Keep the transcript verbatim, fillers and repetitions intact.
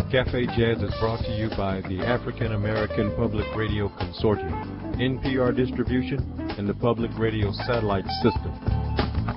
Cafe Jazz is brought to you by the African American Public Radio Consortium, N P R Distribution, and the Public Radio Satellite System.